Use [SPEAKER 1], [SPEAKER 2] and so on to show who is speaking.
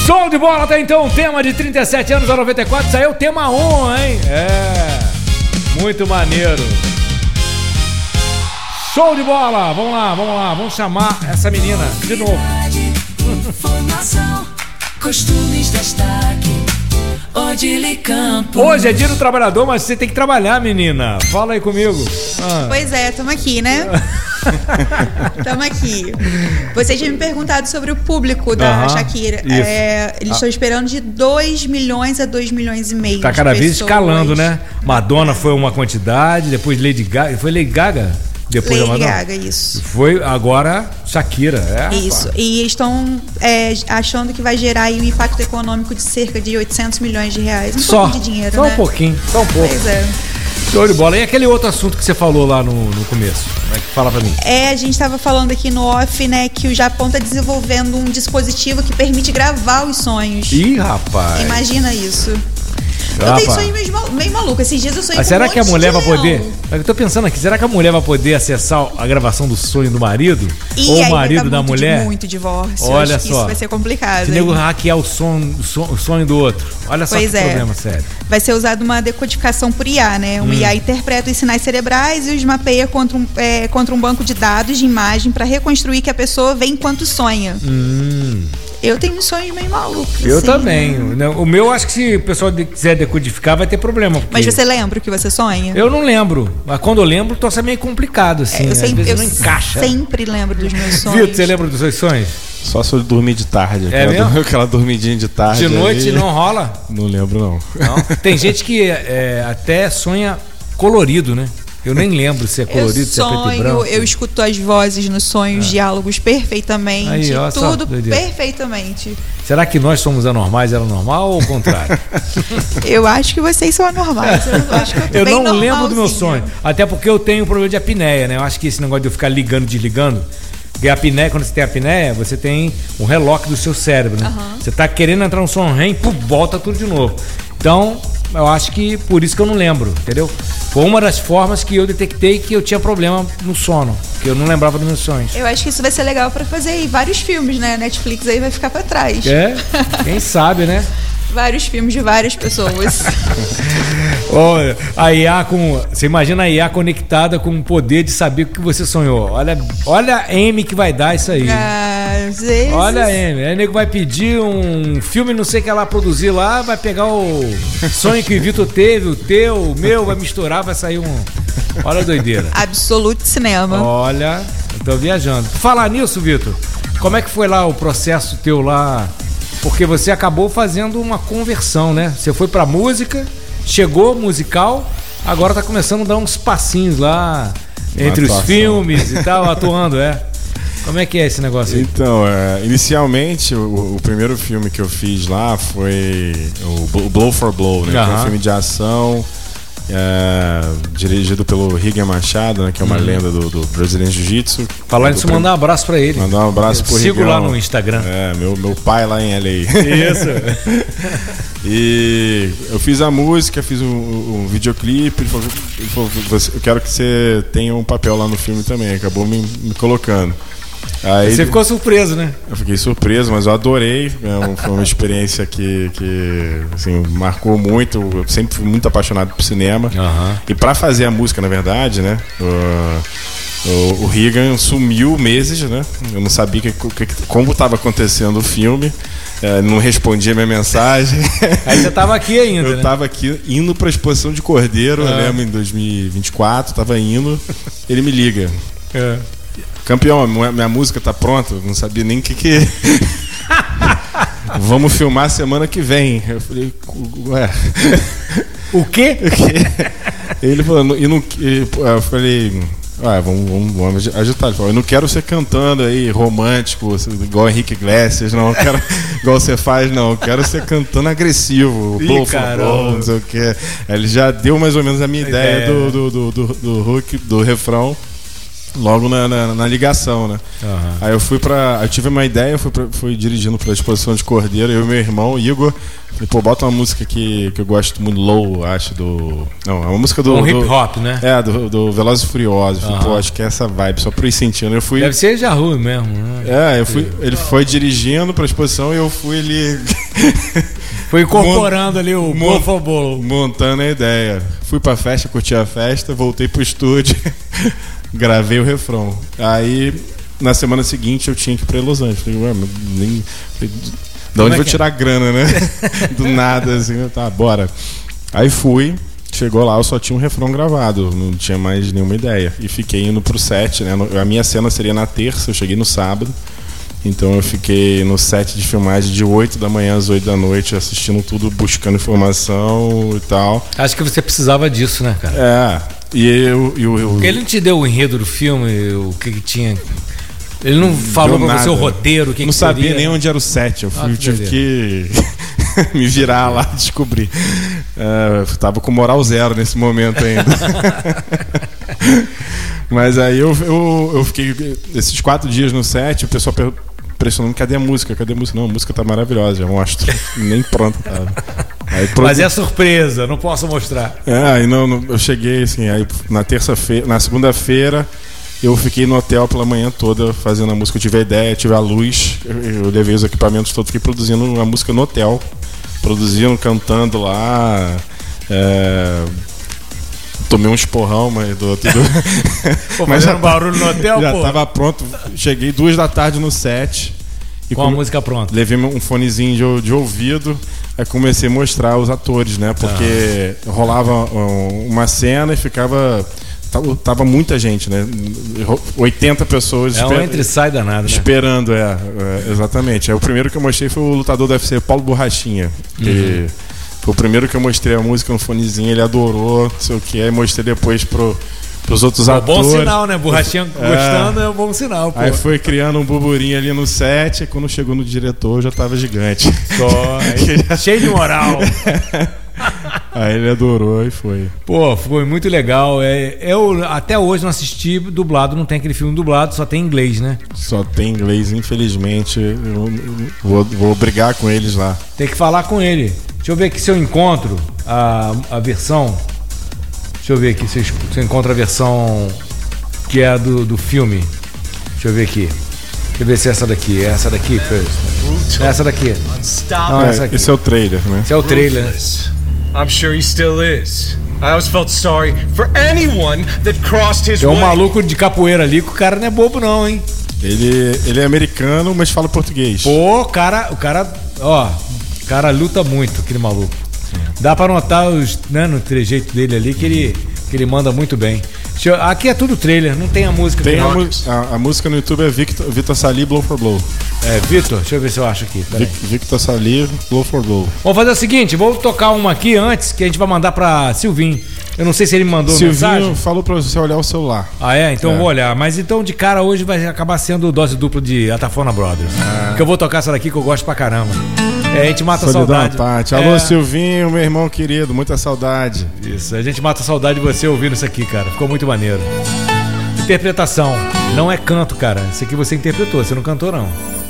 [SPEAKER 1] Show de bola, até então, tema de 37 anos a 94, saiu o tema 1, hein? É, muito maneiro. Show de bola, vamos lá, vamos chamar essa menina de novo.
[SPEAKER 2] Informação, costumes, destaque, Odile Campos.
[SPEAKER 1] Hoje é dia do trabalhador, mas você tem que trabalhar, menina. Fala aí comigo.
[SPEAKER 3] Pois é, tamo aqui, né? Tamo aqui. Vocês tinham me perguntado sobre o público da Shakira. Eles estão esperando de 2 milhões a 2 milhões e meio.
[SPEAKER 1] Tá cada vez escalando, né? Madonna foi uma quantidade, depois Lady Gaga. Foi Lady Gaga? Depois
[SPEAKER 3] Lady Gaga, isso.
[SPEAKER 1] Foi agora Shakira,
[SPEAKER 3] isso. E estão achando que vai gerar aí um impacto econômico de cerca de 800 milhões de reais. Pouco de dinheiro,
[SPEAKER 1] só
[SPEAKER 3] né?
[SPEAKER 1] Um pouquinho, só um pouco.
[SPEAKER 3] Pois é.
[SPEAKER 1] Show de bola. E aquele outro assunto que você falou lá no começo? Como é que fala pra mim?
[SPEAKER 3] A gente estava falando aqui no off, né, que o Japão tá desenvolvendo um dispositivo que permite gravar os sonhos.
[SPEAKER 1] Ih, rapaz.
[SPEAKER 3] Imagina isso. Eu tenho sonho meio maluco. Esses dias eu sonhei com
[SPEAKER 1] será que a mulher vai poder... Eu tô pensando aqui, será que a mulher vai poder acessar a gravação do sonho do marido? Ou o marido da mulher?
[SPEAKER 3] Muito divórcio.
[SPEAKER 1] Olha
[SPEAKER 3] acho que
[SPEAKER 1] só.
[SPEAKER 3] Isso vai ser complicado.
[SPEAKER 1] Se nego hackear o sonho do outro. Olha só que problema sério.
[SPEAKER 3] Vai ser usada uma decodificação por IA, né? Um IA interpreta os sinais cerebrais e os mapeia contra um banco de dados de imagem para reconstruir que a pessoa vê enquanto sonha. Eu tenho sonhos meio malucos.
[SPEAKER 1] Eu também. O meu, acho que se o pessoal quiser decodificar, vai ter problema.
[SPEAKER 3] Mas você lembra o que você sonha?
[SPEAKER 1] Eu não lembro. Mas quando eu lembro, tô meio complicado, assim. Às vezes não encaixa.
[SPEAKER 3] Eu sempre lembro dos meus sonhos.
[SPEAKER 1] Vitor, você lembra dos seus sonhos?
[SPEAKER 4] Só se eu dormir de tarde. Aquela dormidinha de tarde.
[SPEAKER 1] De noite não rola?
[SPEAKER 4] Não lembro, não.
[SPEAKER 1] Tem gente que até sonha colorido, né? Eu nem lembro se é colorido, se é preto e branco.
[SPEAKER 3] Eu escuto as vozes nos sonhos, diálogos perfeitamente. Aí, tudo perfeitamente.
[SPEAKER 1] Será que nós somos anormais, ela normal ou o contrário?
[SPEAKER 3] Eu acho que vocês são anormais.
[SPEAKER 1] Eu não lembro do meu sonho. Até porque eu tenho um problema de apneia, né? Eu acho que esse negócio de eu ficar ligando, desligando. Porque a apneia, quando você tem apneia, você tem um relógio do seu cérebro, né? Você tá querendo entrar no sono REM, volta tudo de novo. Então, eu acho que por isso que eu não lembro, entendeu? Foi uma das formas que eu detectei que eu tinha problema no sono, que eu não lembrava dos meus sonhos.
[SPEAKER 3] Eu acho que isso vai ser legal pra fazer aí vários filmes, né? Netflix aí vai ficar pra trás.
[SPEAKER 1] Quem sabe, né?
[SPEAKER 3] Vários filmes de várias pessoas.
[SPEAKER 1] Olha, a IA você imagina a IA conectada com o poder de saber o que você sonhou. Olha a M que vai dar isso aí. Olha a M. Aí o nego vai pedir um filme, não sei o que ela produzir lá, vai pegar o sonho que o Vitor teve, o teu, o meu, vai misturar, vai sair Olha a doideira.
[SPEAKER 3] Absolute cinema.
[SPEAKER 1] Olha, eu tô viajando. Falar nisso, Vitor, como é que foi lá o processo teu lá? Porque você acabou fazendo uma conversão, né? Você foi pra música, chegou musical, agora tá começando a dar uns passinhos lá entre os filmes e tal, atuando, Como é que é esse negócio aí?
[SPEAKER 4] Então, inicialmente, o primeiro filme que eu fiz lá foi o Blow for Blow, né? Que é um filme de ação, dirigido pelo Rigan Machado, né? Que é uma lenda do brasileiro jiu-jitsu.
[SPEAKER 1] Falar nisso, mandar um abraço pra ele.
[SPEAKER 4] Mandar um abraço pro Rigan.
[SPEAKER 1] Sigo lá no Instagram.
[SPEAKER 4] Meu pai lá em LA.
[SPEAKER 1] Isso.
[SPEAKER 4] E eu fiz a música, fiz um videoclipe. Ele falou, eu quero que você tenha um papel lá no filme também. Acabou me colocando. Aí,
[SPEAKER 1] você ficou surpreso, né?
[SPEAKER 4] Eu fiquei surpreso, mas eu adorei. Foi uma experiência que assim, marcou muito. Eu sempre fui muito apaixonado por cinema. E pra fazer a música, na verdade, né? O Rigan sumiu meses, né? Eu não sabia como estava acontecendo o filme. Não respondia minha mensagem.
[SPEAKER 1] Aí você tava aqui ainda,
[SPEAKER 4] Eu tava aqui indo pra exposição de Cordeiro, eu lembro, em 2024, tava indo. Ele me liga. Campeão, minha música tá pronta. Eu não sabia nem o que Vamos filmar semana que vem. Eu falei, ué.
[SPEAKER 1] O quê?
[SPEAKER 4] Ele falou, eu falei, vamos agitar. Ele falou, eu não quero ser cantando aí, romântico, igual Henrique Iglesias, não. Eu quero, igual você faz, não. Eu quero ser cantando agressivo, não sei o que. Ele já deu mais ou menos a minha ideia do hook, do refrão. logo na ligação, né? Aí eu tive uma ideia, fui dirigindo pra exposição de Cordeiro, eu e meu irmão, Igor. Falei, pô, bota uma música que eu gosto muito, Low, acho, não, é uma música do
[SPEAKER 1] hip hop, né?
[SPEAKER 4] É, do Velozes e Furiosos. Falei, pô, acho que é essa vibe, só pra ir sentindo.
[SPEAKER 1] Deve ser Ja Rule mesmo, né?
[SPEAKER 4] Ele foi dirigindo pra exposição e eu fui ali...
[SPEAKER 1] Foi incorporando ali o bolo.
[SPEAKER 4] Montando a ideia. Fui pra festa, curti a festa, voltei pro estúdio, gravei o refrão. Aí, na semana seguinte, eu tinha que ir pra Los Angeles. Falei, da onde eu vou tirar grana, né? Do nada, assim, tá, bora. Aí fui, chegou lá, eu só tinha um refrão gravado, não tinha mais nenhuma ideia. E fiquei indo pro set, né? A minha cena seria na terça, eu cheguei no sábado. Então eu fiquei no set de filmagem de 8 da manhã às 8 da noite, assistindo tudo, buscando informação e tal.
[SPEAKER 1] Acho que você precisava disso, né, cara?
[SPEAKER 4] É.
[SPEAKER 1] Porque ele não te deu o enredo do filme, o que tinha. Ele não falou pra você o roteiro, o que
[SPEAKER 4] não
[SPEAKER 1] que
[SPEAKER 4] sabia
[SPEAKER 1] seria,
[SPEAKER 4] nem onde era o set. Tive que me virar lá e descobrir. Tava com moral zero nesse momento ainda. Mas aí eu fiquei esses 4 dias no set, o pessoal pressionando, cadê a música? Não, a música tá maravilhosa, já mostro. Nem pronto tava.
[SPEAKER 1] Mas é surpresa, não posso mostrar.
[SPEAKER 4] Aí eu cheguei assim, aí na segunda-feira eu fiquei no hotel pela manhã toda fazendo a música. Eu tive a ideia, tive a luz, eu levei os equipamentos todos, fiquei produzindo a música no hotel, cantando lá. Tomei um esporrão, mas
[SPEAKER 1] fazendo barulho no hotel,
[SPEAKER 4] já tava pronto. Cheguei 2 da tarde no set.
[SPEAKER 1] Com a música pronta.
[SPEAKER 4] Levei um fonezinho de ouvido. Aí comecei a mostrar os atores, né? Porque rolava uma cena e tava muita gente, né? 80 pessoas
[SPEAKER 1] um entre e sai danado, né?
[SPEAKER 4] Esperando, exatamente. Aí o primeiro que eu mostrei foi o lutador do UFC, Paulo Borrachinha. Que foi o primeiro que eu mostrei a música no fonezinho, ele adorou, não sei o que. Aí mostrei depois pros outros atores.
[SPEAKER 1] Bom sinal, né? Borrachinha gostando é um bom sinal, pô.
[SPEAKER 4] Aí foi criando um burburinho ali no set, e quando chegou no diretor já tava gigante.
[SPEAKER 1] Cheio de moral.
[SPEAKER 4] Aí ele adorou e foi.
[SPEAKER 1] Pô, foi muito legal. Eu até hoje não assisti dublado, não tem aquele filme dublado, só tem inglês, né?
[SPEAKER 4] Só tem inglês, infelizmente. Eu vou brigar com eles lá.
[SPEAKER 1] Tem que falar com ele. Deixa eu ver aqui se eu encontro a versão. Deixa eu ver aqui se eu encontro a versão que é do filme. Deixa eu ver aqui. Deixa eu ver se é essa daqui. É essa daqui, First. É essa daqui. Não, essa aqui.
[SPEAKER 4] Esse é o trailer, né?
[SPEAKER 1] Esse é o trailer.
[SPEAKER 5] I'm sure he still is. I always felt sorry for anyone that crossed his
[SPEAKER 1] way. É um
[SPEAKER 5] way.
[SPEAKER 1] maluco de capoeira ali, que o cara não é bobo não, hein?
[SPEAKER 4] Ele é americano, mas fala português.
[SPEAKER 1] Pô, o cara luta muito, aquele maluco. Dá pra notar no trejeito dele ali que ele manda muito bem. Aqui é tudo trailer, não tem a música.
[SPEAKER 4] Tem a música no YouTube é Vitor Sali, Blow for Blow.
[SPEAKER 1] Vitor, deixa eu ver se eu acho aqui.
[SPEAKER 4] Vitor Sali, Blow for Blow.
[SPEAKER 1] Vamos fazer o seguinte, vou tocar uma aqui antes, que a gente vai mandar pra Silvinho. Eu não sei se ele mandou mensagem.
[SPEAKER 4] Silvinho falou pra você olhar o celular.
[SPEAKER 1] Então eu vou olhar. Mas então de cara hoje vai acabar sendo dose dupla de Atafona Brothers. Porque eu vou tocar essa daqui que eu gosto pra caramba. A gente mata a saudade.
[SPEAKER 4] Alô, Silvinho, meu irmão querido, muita saudade.
[SPEAKER 1] Isso, a gente mata a saudade de você ouvindo isso aqui, cara. Ficou muito maneiro. Interpretação, não é canto, cara. Isso aqui você interpretou, você não cantou, não.